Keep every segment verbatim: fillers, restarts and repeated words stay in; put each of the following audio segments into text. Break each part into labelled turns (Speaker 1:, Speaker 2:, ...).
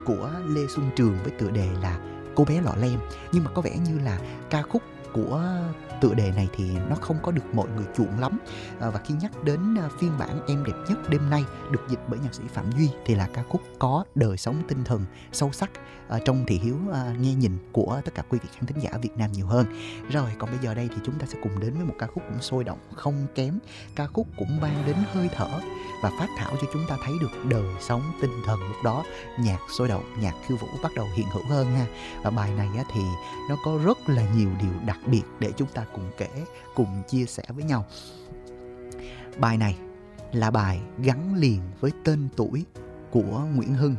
Speaker 1: của Lê Xuân Trường với tựa đề là Cô bé lọ lem. Nhưng mà có vẻ như là ca khúc của tựa đề này thì nó không có được mọi người chuộng lắm. À, và khi nhắc đến phiên bản Em đẹp nhất đêm nay được dịch bởi nhạc sĩ Phạm Duy thì là ca khúc có đời sống tinh thần sâu sắc à, trong thị hiếu à, nghe nhìn của tất cả quý vị khán thính giả Việt Nam nhiều hơn. Rồi còn bây giờ đây thì chúng ta sẽ cùng đến với một ca khúc cũng sôi động không kém. Ca khúc cũng mang đến hơi thở và phát thảo cho chúng ta thấy được đời sống tinh thần lúc đó. Nhạc sôi động, nhạc khiêu vũ bắt đầu hiện hữu hơn ha. Và bài này á, thì nó có rất là nhiều điều đặc biệt để chúng ta cùng kể, cùng chia sẻ với nhau. Bài này là bài gắn liền với tên tuổi của Nguyễn Hưng.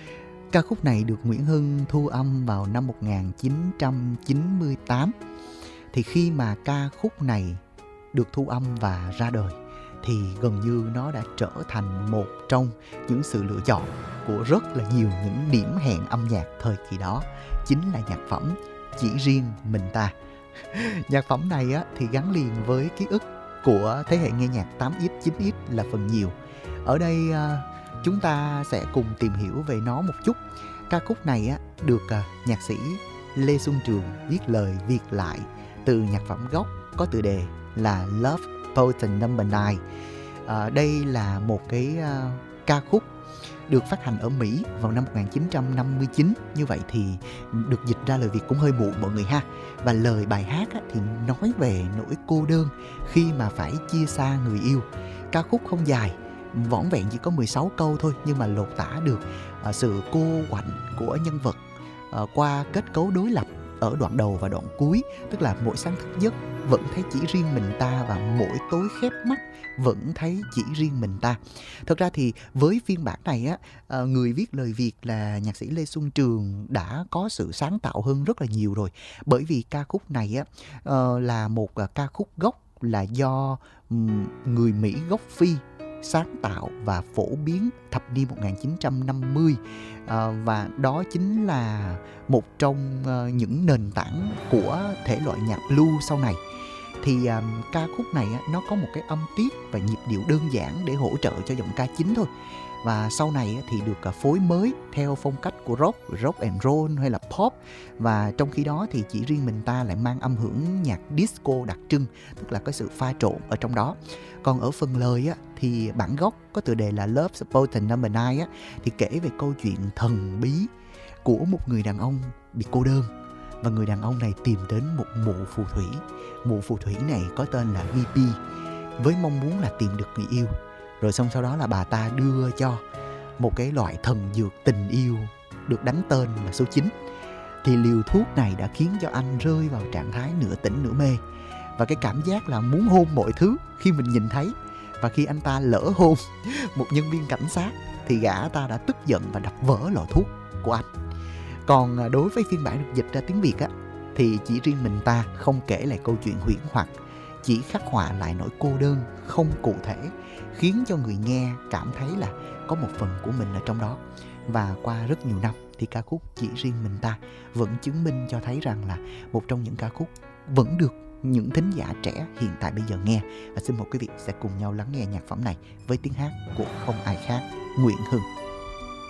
Speaker 1: Ca khúc này được Nguyễn Hưng thu âm vào năm một nghìn chín trăm chín mươi tám. Thì khi mà ca khúc này được thu âm và ra đời thì gần như nó đã trở thành một trong những sự lựa chọn của rất là nhiều những điểm hẹn âm nhạc thời kỳ đó. Chính là nhạc phẩm Chỉ riêng mình ta. Nhạc phẩm này á, thì gắn liền với ký ức của thế hệ nghe nhạc tám x, chín x là phần nhiều. Ở đây à, chúng ta sẽ cùng tìm hiểu về nó một chút. Ca khúc này á, được à, nhạc sĩ Lê Xuân Trường viết lời viết lại từ nhạc phẩm gốc có tựa đề là Love Potion Number Nine. À, đây là một cái à, ca khúc được phát hành ở Mỹ vào năm một nghìn chín trăm năm mươi chín. Như vậy thì được dịch ra lời Việt cũng hơi muộn mọi người ha. Và lời bài hát á, thì nói về nỗi cô đơn khi mà phải chia xa người yêu. Ca khúc không dài, vỏn vẹn chỉ có mười sáu câu thôi, nhưng mà lột tả được uh, sự cô quạnh của nhân vật uh, qua kết cấu đối lập ở đoạn đầu và đoạn cuối. Tức là mỗi sáng thức giấc vẫn thấy chỉ riêng mình ta, và mỗi tối khép mắt vẫn thấy chỉ riêng mình ta. Thật ra thì với phiên bản này á, người viết lời Việt là nhạc sĩ Lê Xuân Trường đã có sự sáng tạo hơn rất là nhiều rồi. Bởi vì ca khúc này á là một ca khúc gốc là do người Mỹ gốc Phi sáng tạo và phổ biến thập niên một nghìn chín trăm năm mươi. À, và đó chính là một trong uh, những nền tảng của thể loại nhạc blues sau này. Thì uh, ca khúc này uh, nó có một cái âm tiết và nhịp điệu đơn giản để hỗ trợ cho giọng ca chính thôi. Và sau này uh, thì được uh, phối mới theo phong cách của rock, rock and roll hay là pop. Và trong khi đó thì chỉ riêng mình ta lại mang âm hưởng nhạc disco đặc trưng, tức là có sự pha trộn ở trong đó. Còn ở phần lời á, thì bản gốc có tựa đề là Love Potion Number Nine á, thì kể về câu chuyện thần bí của một người đàn ông bị cô đơn. Và người đàn ông này tìm đến một mụ phù thủy. Mụ phù thủy này có tên là vê pê, với mong muốn là tìm được người yêu. Rồi xong sau đó là bà ta đưa cho một cái loại thần dược tình yêu được đánh tên là số chín. Thì liều thuốc này đã khiến cho anh rơi vào trạng thái nửa tỉnh nửa mê. Và cái cảm giác là muốn hôn mọi thứ khi mình nhìn thấy. Và khi anh ta lỡ hôn một nhân viên cảnh sát thì gã ta đã tức giận và đập vỡ lọ thuốc của anh. Còn đối với phiên bản được dịch ra tiếng Việt á, thì chỉ riêng mình ta không kể lại câu chuyện huyễn hoặc, chỉ khắc họa lại nỗi cô đơn không cụ thể, khiến cho người nghe cảm thấy là có một phần của mình ở trong đó. Và qua rất nhiều năm thì ca khúc Chỉ riêng mình ta vẫn chứng minh cho thấy rằng là một trong những ca khúc vẫn được những thính giả trẻ hiện tại bây giờ nghe. Và xin mời quý vị sẽ cùng nhau lắng nghe nhạc phẩm này với tiếng hát của không ai khác, Nguyễn Hưng.